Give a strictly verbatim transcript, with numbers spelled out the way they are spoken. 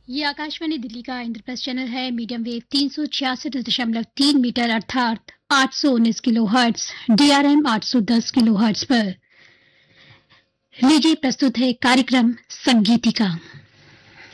ये आकाशवाणी दिल्ली का इंद्रप्रस्थ चैनल है। मीडियम वेव तीन सौ छियासठ दशमलव तीन मीटर अर्थात आठ सौ उन्नीस किलो हर्ट्स, डीआरएम आठ सौ दस किलो हर्ट्स पर। लीजिए प्रस्तुत है कार्यक्रम संगीतिका।